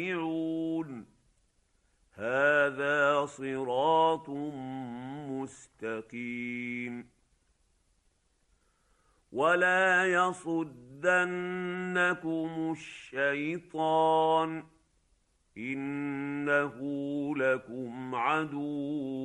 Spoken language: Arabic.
هذا صراط مستقيم. ولا يصدنكم الشيطان إنه لكم عدو